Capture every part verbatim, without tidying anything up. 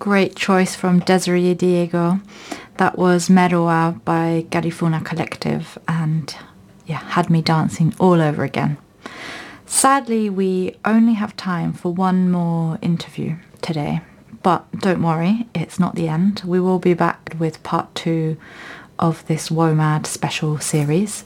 great choice from Desiree Diego. That was Meroa by Garifuna Collective, and yeah, had me dancing all over again. Sadly, we only have time for one more interview today, but don't worry, it's not the end. We will be back with part two of this WOMAD special series.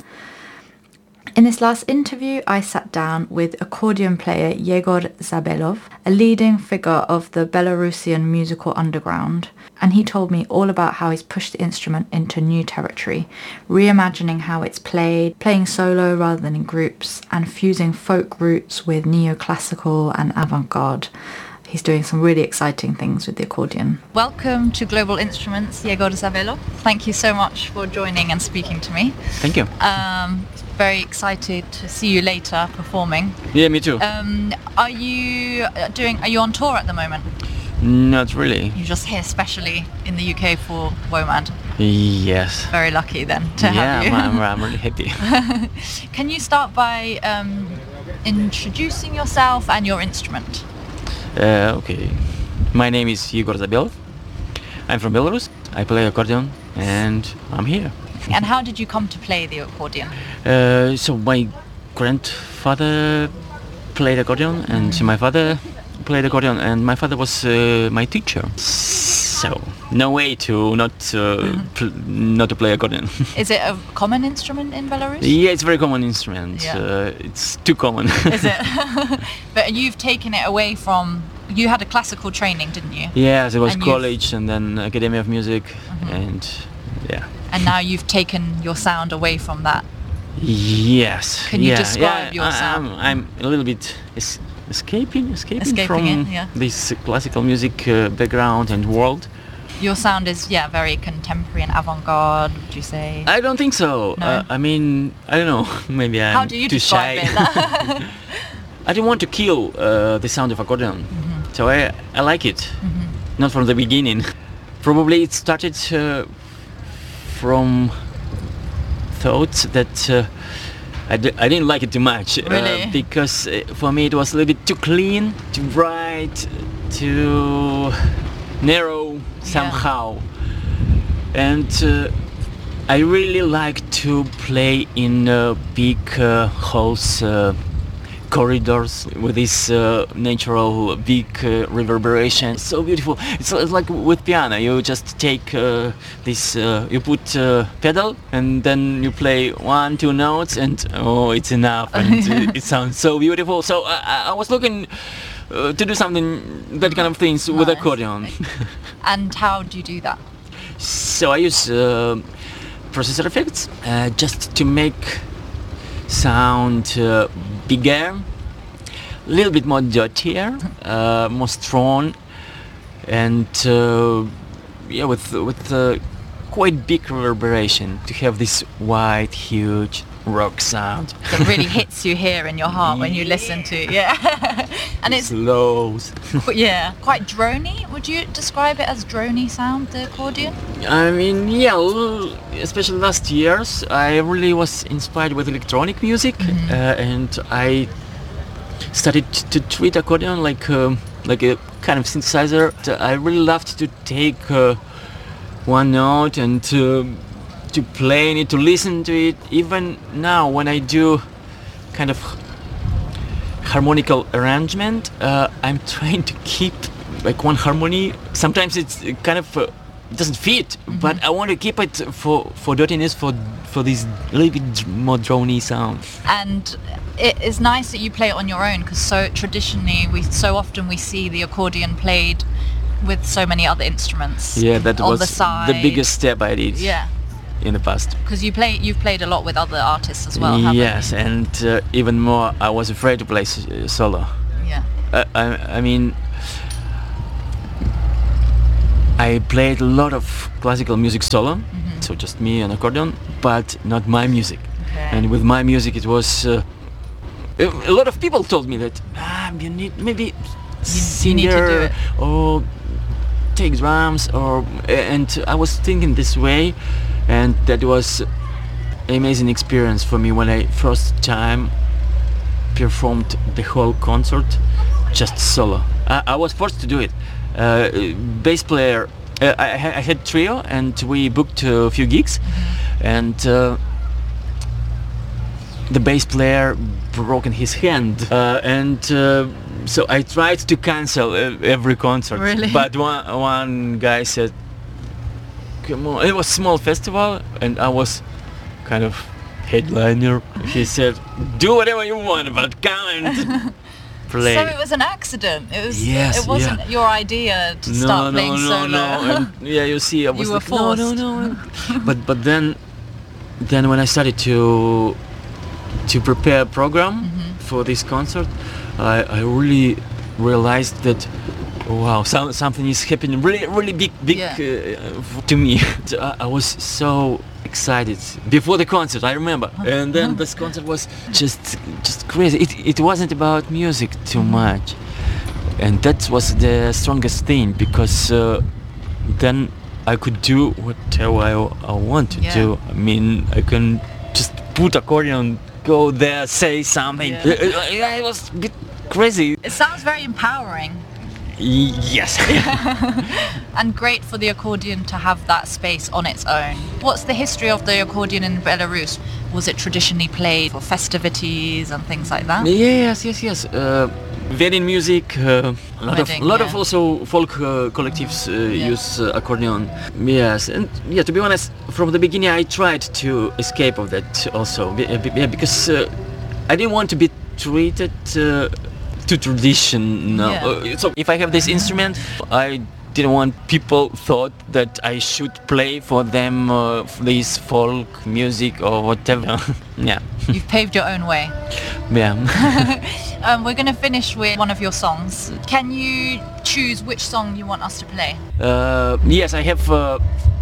In this last interview, I sat down with accordion player Yegor Zabelov, a leading figure of the Belarusian musical underground, and he told me all about how he's pushed the instrument into new territory, reimagining how it's played, playing solo rather than in groups, and fusing folk roots with neoclassical and avant-garde. He's doing some really exciting things with the accordion. Welcome to Global Instruments, Yegor Zabelov. Thank you so much for joining and speaking to me. Thank you. Um, very excited to see you later performing. Yeah, me too. Um, are you doing? Are you on tour at the moment? Not really. You're just here specially in the U K for WOMAD. Yes. Very lucky then to yeah, have you. I'm, I'm really happy. Can you start by um, introducing yourself and your instrument? Uh, okay. My name is Yegor Zabelov. I'm from Belarus. I play accordion and I'm here. And how did you come to play the accordion? Uh, so my grandfather played accordion and mm. my father played accordion, and my father was uh, my teacher. So no way to not uh, pl- not to play accordion. Is it a common instrument in Belarus? Yeah, it's a very common instrument. Yeah. Uh, it's too common. Is it? But you've taken it away from. You had a classical training, didn't you? Yeah, there was and college and then Academy of Music, mm-hmm. and yeah. And now you've taken your sound away from that. Yes. Can you yeah, describe yeah, your I, sound? I'm, I'm a little bit es- escaping, escaping, escaping from it, yeah. this classical music uh, background and world. Your sound is, yeah, very contemporary and avant-garde, would you say? I don't think so. No? Uh, I mean, I don't know. Maybe I'm How do you too describe shy. it? I didn't want to kill uh, the sound of accordion, mm-hmm. so I I like it. Mm-hmm. Not from the beginning. Probably it started uh, from thoughts that uh, I, d- I didn't like it too much. Really? Uh, because uh, for me it was a little bit too clean, too bright, too narrow somehow. Yeah. And uh, I really like to play in uh, big uh, halls, uh, corridors with this uh, natural big uh, reverberation. It's so beautiful. It's, it's like with piano. You just take uh, this, uh, you put uh, pedal and then you play one, two notes and oh, it's enough. And it sounds so beautiful. So I, I was looking uh, to do something, that kind of things nice. With accordion. And how do you do that? So I use uh, processor effects uh, just to make sound uh, bigger, a little bit more dirtier, uh, more strong, and uh, yeah, with with uh, quite big reverberation to have this wide, huge rock sound that really hits you here in your heart yeah. when you listen to it. Yeah. And it's slows. Yeah, quite drony. Would you describe it as drony sound, the accordion? I mean, yeah, especially last years I really was inspired with electronic music, mm-hmm. uh, and I started to treat accordion like um, like a kind of synthesizer. I really loved to take uh, one note and uh, to play it, to listen to it. Even now when I do kind of harmonical arrangement, uh, I'm trying to keep like one harmony. Sometimes it's kind of uh, doesn't fit, mm-hmm. but I want to keep it for for dirtiness, for for this little bit more drony sound. And it is nice that you play it on your own, because so traditionally we so often we see the accordion played with so many other instruments. Yeah, that on was the, side. the biggest step I did. Yeah. In the past. Because you play, you've played a lot with other artists as well, haven't yes, you? and uh, even more, I was afraid to play s- uh, solo. Yeah. Uh, I, I mean, I played a lot of classical music solo, mm-hmm. so just me and accordion, but not my music. Okay. And with my music, it was uh, a, a lot of people told me that ah, you need maybe you, singer you need to do it. or take drums, or and I was thinking this way. And that was an amazing experience for me when I first time performed the whole concert just solo. I, I was forced to do it. uh, bass player. Uh, I, I had trio, and we booked a few gigs, mm-hmm. and uh, the bass player broken his hand, uh, and uh, so I tried to cancel every concert. Really? But one one guy said, "Come on!" It was a small festival, and I was kind of headliner. He said, "Do whatever you want, but come and play." So it was an accident. It was. Yes, It wasn't yeah. your idea to no, start no, playing no, solo. No, and yeah, you see, I was You were like, no, no, forced. no. but but then, then when I started to to prepare a program mm-hmm. for this concert, I, I really realized that wow, some, something is happening really, really big, big Yeah. uh, to me. I, I was so excited before the concert, I remember, and then this concert was just just crazy. It it wasn't about music too much, and that was the strongest thing, because uh, then I could do whatever I, I want to Yeah. do. I mean, I can just put accordion, go there, say something. Yeah. It, it, it was a bit crazy. It sounds very empowering. Yes. And great for the accordion to have that space on its own. What's the history of the accordion in Belarus? Was it traditionally played for festivities and things like that? Yes, yes, yes. Uh, wedding music, uh, a lot Wedding, of, lot yeah. of also folk uh, collectives uh, Yeah. use uh, accordion. Yes, and yeah, to be honest, from the beginning I tried to escape of that also, Be- be- yeah, because uh, I didn't want to be treated uh, to tradition. No. Yeah. Uh, so if I have this instrument, I didn't want people thought that I should play for them uh, this folk music or whatever. Yeah. You've paved your own way. Yeah. Um, we're going to finish with one of your songs. Can you choose which song you want us to play? Uh, yes, I have uh,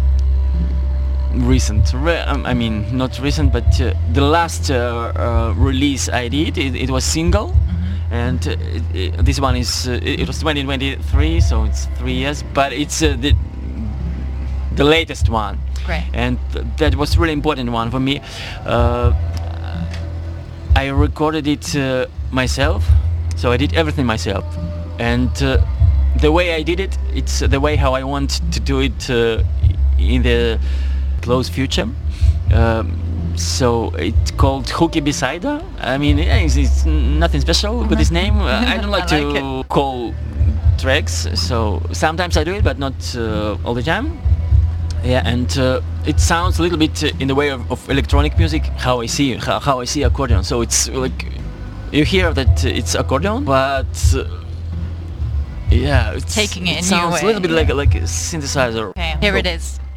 recent. Re- um, I mean, not recent, but uh, the last uh, uh, release I did, it, it was single, mm-hmm. and uh, it, it, this one is. Uh, it, it was twenty twenty-three, so it's three years, but it's uh, the the latest one. Great. And th- that was really important one for me. Uh, I recorded it uh, myself, so I did everything myself, and uh, the way I did it, it's the way how I want to do it uh, in the close future. Um, so it's called Hooky Besider. I mean, yeah, it's, it's nothing special with this name. Uh, I don't like, I like to call tracks, so sometimes I do it, but not uh, all the time. Yeah, and uh, it sounds a little bit uh, in the way of, of electronic music, how I see how, how I see accordion. So it's like you hear that it's accordion, but uh, yeah, it's, Taking it in it a new sounds way, a little bit yeah. like like a synthesizer. Okay, here it is.